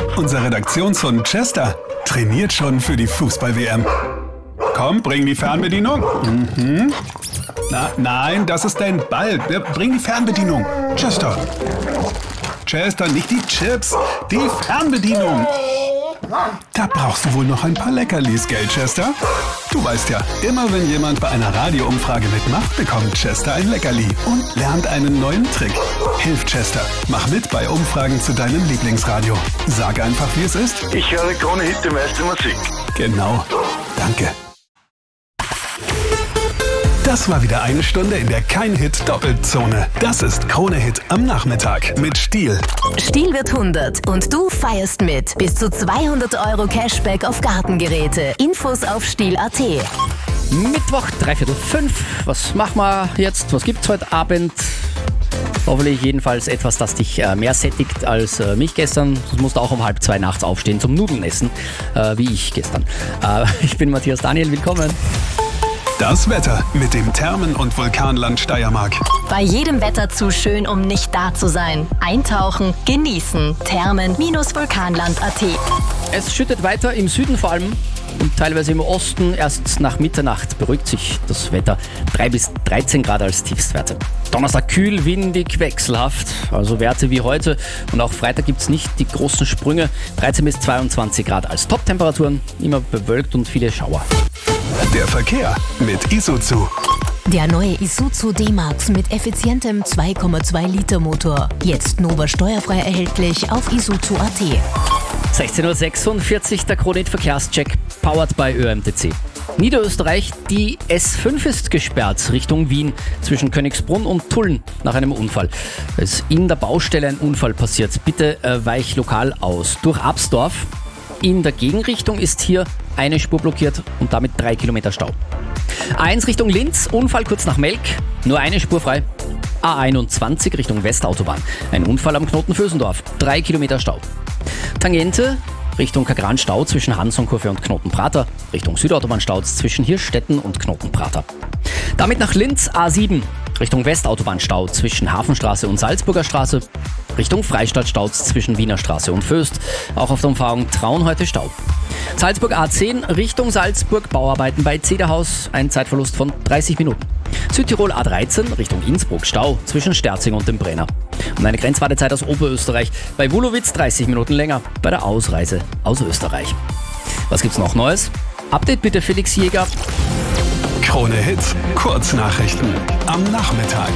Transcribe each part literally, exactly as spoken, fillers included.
Unser Redaktionshund Chester trainiert schon für die Fußball-W M. Komm, bring die Fernbedienung. Mhm. Na, nein, das ist dein Ball. Bring die Fernbedienung. Chester. Chester, nicht die Chips, die Fernbedienung. Da brauchst du wohl noch ein paar Leckerlis, gell, Chester? Du weißt ja, immer wenn jemand bei einer Radioumfrage mitmacht, bekommt Chester ein Leckerli und lernt einen neuen Trick. Hilf Chester, mach mit bei Umfragen zu deinem Lieblingsradio. Sag einfach, wie es ist. Ich höre Krone Hit, die meiste Musik. Genau. Danke. Das war wieder eine Stunde in der Kein-Hit-Doppelzone. Das ist Krone Hit am Nachmittag mit Stihl. Stihl wird hundert und du feierst mit. Bis zu zweihundert Euro Cashback auf Gartengeräte. Infos auf stihl punkt at. Mittwoch, dreiviertel fünf. Was machen wir jetzt? Was gibt's heute Abend? Hoffentlich jedenfalls etwas, das dich äh, mehr sättigt als äh, mich gestern. Du musst auch um halb zwei nachts aufstehen zum Nudeln essen, äh, wie ich gestern. Äh, ich bin Matthias Daniel, willkommen. Das Wetter mit dem Thermen- und Vulkanland Steiermark. Bei jedem Wetter zu schön, um nicht da zu sein. Eintauchen, genießen. Thermen Vulkanland punkt at. Es schüttet weiter im Süden vor allem und teilweise im Osten. Erst nach Mitternacht beruhigt sich das Wetter. drei bis dreizehn Grad als Tiefstwerte. Donnerstag kühl, windig, wechselhaft. Also Werte wie heute. Und auch Freitag gibt es nicht die großen Sprünge. dreizehn bis zweiundzwanzig Grad als Top-Temperaturen. Immer bewölkt und viele Schauer. Der Verkehr mit Isuzu. Der neue Isuzu D-Max mit effizientem zwei Komma zwei Liter Motor. Jetzt Nova steuerfrei erhältlich auf isuzu punkt at. sechzehn Uhr sechsundvierzig, der Krone Hit Verkehrscheck, powered by Ö M T C. Niederösterreich, die S fünf ist gesperrt Richtung Wien zwischen Königsbrunn und Tulln nach einem Unfall. Es ist in der Baustelle ein Unfall passiert. Bitte äh, weich lokal aus. Durch Absdorf in der Gegenrichtung ist hier eine Spur blockiert und damit drei Kilometer Stau. A eins Richtung Linz, Unfall kurz nach Melk, nur eine Spur frei. A einundzwanzig Richtung Westautobahn, ein Unfall am Knoten Vösendorf, drei Kilometer Stau. Tangente Richtung Kagran Stau zwischen Hansonkurve und Knotenprater, Richtung Südautobahn Stau zwischen Hirschstetten und Knotenprater. Damit nach Linz A sieben Richtung Westautobahn Stau zwischen Hafenstraße und Salzburger Straße, Richtung Freistadt Stau zwischen Wiener Straße und Föst, auch auf der Umfahrung Traun heute Stau. Salzburg A zehn Richtung Salzburg, Bauarbeiten bei Zederhaus, ein Zeitverlust von dreißig Minuten. Südtirol A dreizehn Richtung Innsbruck, Stau zwischen Sterzing und dem Brenner. Und eine Grenzwartezeit aus Oberösterreich, bei Wulowitz dreißig Minuten länger, bei der Ausreise aus Österreich. Was gibt's noch Neues? Update bitte Felix Jäger. Krone Hit, Kurznachrichten am Nachmittag.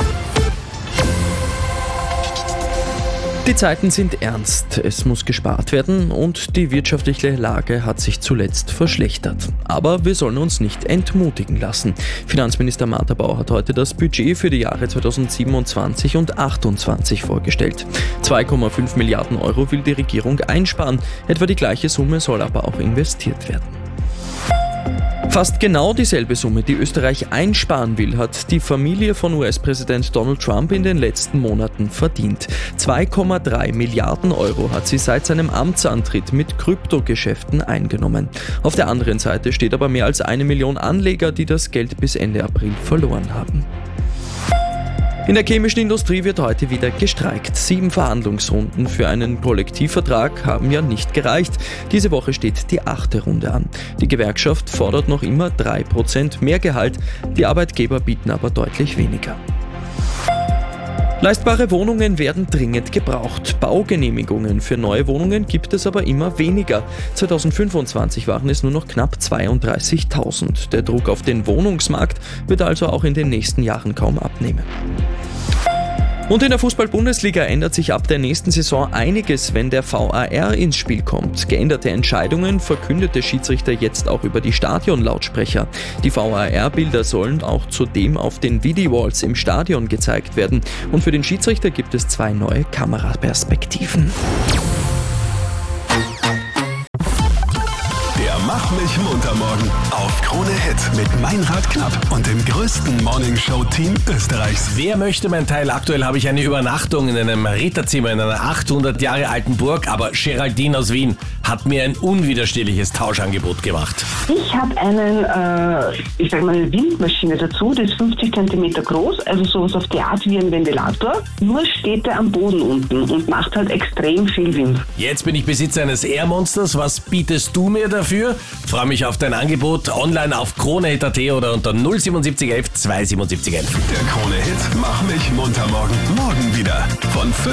Die Zeiten sind ernst, es muss gespart werden und die wirtschaftliche Lage hat sich zuletzt verschlechtert. Aber wir sollen uns nicht entmutigen lassen. Finanzminister Martha Bauer hat heute das Budget für die Jahre zweitausendsiebenundzwanzig und achtundzwanzig vorgestellt. zwei Komma fünf Milliarden Euro will die Regierung einsparen, etwa die gleiche Summe soll aber auch investiert werden. Fast genau dieselbe Summe, die Österreich einsparen will, hat die Familie von U S-Präsident Donald Trump in den letzten Monaten verdient. zwei Komma drei Milliarden Euro hat sie seit seinem Amtsantritt mit Kryptogeschäften eingenommen. Auf der anderen Seite steht aber mehr als eine Million Anleger, die das Geld bis Ende April verloren haben. In der chemischen Industrie wird heute wieder gestreikt. Sieben Verhandlungsrunden für einen Kollektivvertrag haben ja nicht gereicht. Diese Woche steht die achte Runde an. Die Gewerkschaft fordert noch immer drei Prozent mehr Gehalt, die Arbeitgeber bieten aber deutlich weniger. Leistbare Wohnungen werden dringend gebraucht. Baugenehmigungen für neue Wohnungen gibt es aber immer weniger. zweitausendfünfundzwanzig waren es nur noch knapp zweiunddreißigtausend. Der Druck auf den Wohnungsmarkt wird also auch in den nächsten Jahren kaum abnehmen. Und in der Fußball-Bundesliga ändert sich ab der nächsten Saison einiges, wenn der V A R ins Spiel kommt. Geänderte Entscheidungen verkündet der Schiedsrichter jetzt auch über die Stadionlautsprecher. Die V A R-Bilder sollen auch zudem auf den Video-Walls im Stadion gezeigt werden. Und für den Schiedsrichter gibt es zwei neue Kameraperspektiven. Mach mich munter morgen auf Krone Hit mit Meinrad Knapp und dem größten Morningshow-Team Österreichs. Wer möchte mein Teil? Aktuell habe ich eine Übernachtung in einem Ritterzimmer in einer achthundert Jahre alten Burg, aber Geraldine aus Wien hat mir ein unwiderstehliches Tauschangebot gemacht. Ich habe einen, äh, ich sag mal, eine Windmaschine dazu, die ist fünfzig Zentimeter groß, also sowas auf die Art wie ein Ventilator, nur steht der am Boden unten und macht halt extrem viel Wind. Jetzt bin ich Besitzer eines Air-Monsters. Was bietest du mir dafür? Freue mich auf dein Angebot online auf kronehit punkt at oder unter null sieben sieben eins eins zwei sieben sieben eins. Der Krone Hit Mach mich munter morgen. Morgen wieder von